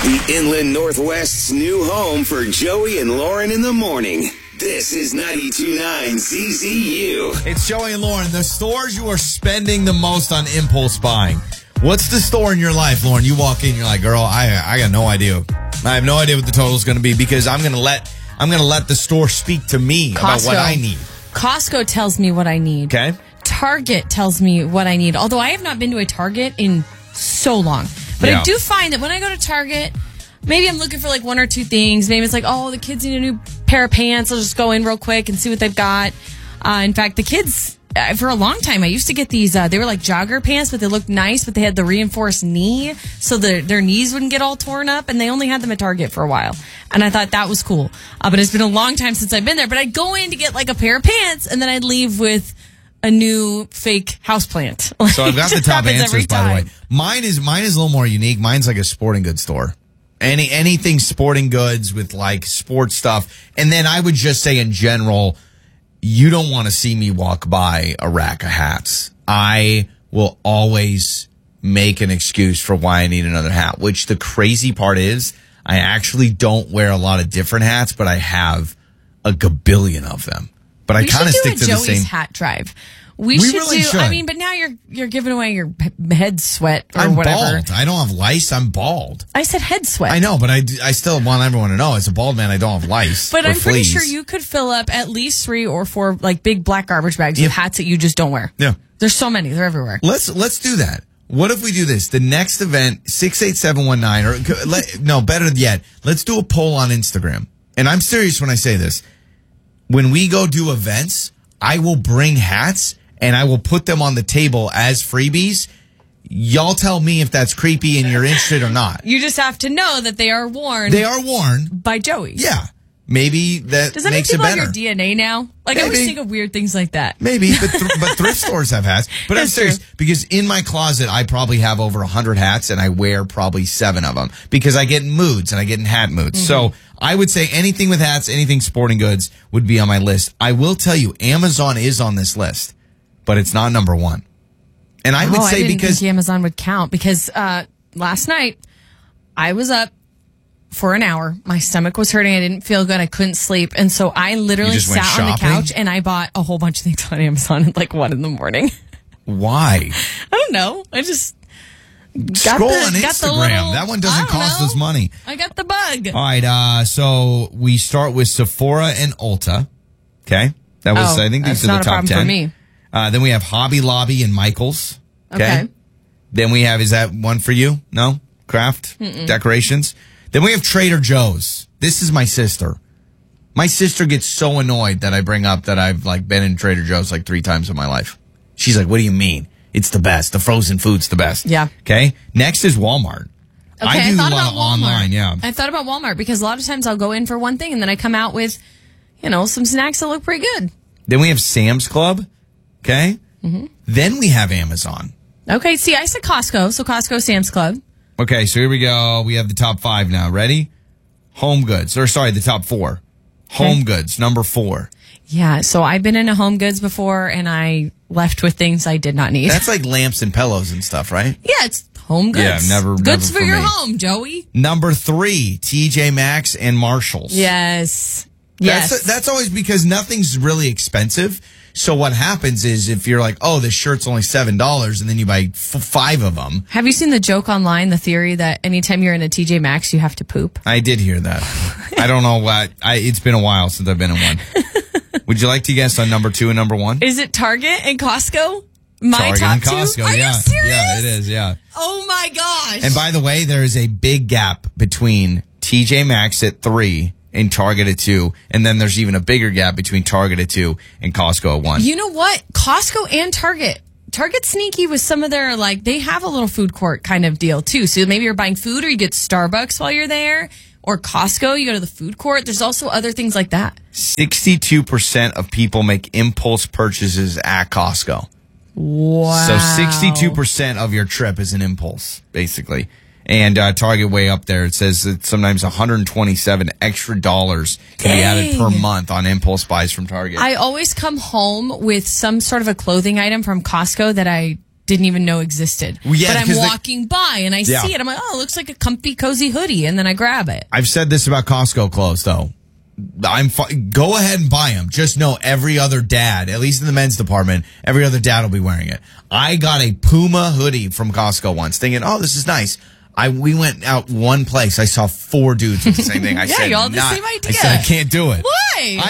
The Inland Northwest's new home for Joey and Lauren in the morning. This is 92.9 CZU. It's Joey and Lauren. The stores you are spending the most on impulse buying. What's the store in your life, Lauren? You walk in, you're like, girl, I got no idea. I have no idea what the total is going to be because I'm going to let the store speak to me about what I need. Costco tells me what I need. Okay. Target tells me what I need. Although I have not been to a Target in so long. But I do find that when I go to Target, maybe I'm looking for like one or two things. Maybe it's like, oh, the kids need a new pair of pants. I'll just go in real quick and see what they've got. In fact, the kids, for a long time, I used to get these, they were like jogger pants, but they looked nice, but they had the reinforced knee, so their knees wouldn't get all torn up, and they only had them at Target for a while. And I thought that was cool. But it's been a long time since I've been there. But I'd go in to get like a pair of pants, and then I'd leave with a new fake houseplant. So I've got the top answers, by the way. Mine is a little more unique. Mine's like a sporting goods store. Anything sporting goods with like sports stuff. And then I would just say in general, you don't want to see me walk by a rack of hats. I will always make an excuse for why I need another hat, which the crazy part is I actually don't wear a lot of different hats, but I have a gabillion of them. But I kind of stick to the same. Joey's hat drive. We really should. I mean, but now you're giving away your head sweat or whatever. I'm bald. I don't have lice. I'm bald. I said head sweat. I know, but I still want everyone to know as a bald man, I don't have lice. But I'm pretty sure you could fill up at least 3 or 4 like big black garbage bags with hats that you just don't wear. Yeah, there's so many. They're everywhere. Let's do that. What if we do this? The next event, 68719, no, better yet, let's do a poll on Instagram. And I'm serious when I say this. When we go do events, I will bring hats and I will put them on the table as freebies. Y'all tell me if that's creepy and you're interested or not. You just have to know that they are worn. They are worn. By Joey. Yeah. Maybe that makes it better. Does that make people have your DNA now? Like, maybe. I always think of weird things like that. Maybe, but thrift stores have hats. But I'm serious, because in my closet, I probably have over 100 hats, and I wear probably 7 of them, because I get in moods, and I get in hat moods. Mm-hmm. So I would say anything with hats, anything sporting goods would be on my list. I will tell you, Amazon is on this list, but it's not number 1. And I would say I didn't think Amazon would count, because last night, I was up for an hour. My stomach was hurting. I didn't feel good. I couldn't sleep. And so I literally sat on the couch and I bought a whole bunch of things on Amazon at like 1 a.m. Why? I don't know. I just scroll on Instagram. That one doesn't cost us money. I got the bug. All right. So we start with Sephora and Ulta. Okay. That was, I think these are the top 10. For me. Then we have Hobby Lobby and Michaels. Okay. Then we have, is that one for you? No? Craft? Decorations? Then we have Trader Joe's. This is my sister. My sister gets so annoyed that I bring up that I've like been in Trader Joe's like 3 times in my life. She's like, what do you mean? It's the best. The frozen food's the best. Yeah. Okay. Next is Walmart. Okay, I do a lot of online. Yeah. I thought about Walmart because a lot of times I'll go in for one thing and then I come out with, some snacks that look pretty good. Then we have Sam's Club. Okay. Mm-hmm. Then we have Amazon. Okay. See, I said Costco. So Costco, Sam's Club. Okay, so here we go. We have the top 5 now. Ready? Home Goods. The top 4. Home Goods, number 4. Yeah, so I've been into Home Goods before, and I left with things I did not need. That's like lamps and pillows and stuff, right? Yeah, it's Home Goods. Yeah, never Goods for your me. home, Joey. Number 3, TJ Maxx and Marshalls. Yes. That's always because nothing's really expensive. So what happens is if you're like, oh, this shirt's only $7, and then you buy 5 of them. Have you seen the joke online, the theory that anytime you're in a TJ Maxx, you have to poop? I did hear that. I don't know what. It's been a while since I've been in one. Would you like to guess on number 2 and number 1? Is it Target and Costco? Target top and Costco, 2? Are you serious? Yeah, it is, yeah. Oh, my gosh. And by the way, there is a big gap between TJ Maxx at 3 and Target at 2, and then there's even a bigger gap between Target at 2 and Costco at 1. You know what? Costco and Target's sneaky with some of their, they have a little food court kind of deal, too. So maybe you're buying food or you get Starbucks while you're there, or Costco, you go to the food court. There's also other things like that. 62% of people make impulse purchases at Costco. Wow. So 62% of your trip is an impulse, basically. And Target way up there. It says that sometimes $127 extra dollars can be added per month on impulse buys from Target. I always come home with some sort of a clothing item from Costco that I didn't even know existed. Well, yeah, but I'm walking by and I see it. I'm like, oh, it looks like a comfy, cozy hoodie. And then I grab it. I've said this about Costco clothes, though. Go ahead and buy them. Just know every other dad, at least in the men's department, every other dad will be wearing it. I got a Puma hoodie from Costco once, thinking, oh, this is nice. We went out one place. I saw 4 dudes with the same thing. I said, you all had the same idea. I said, I can't do it. Why?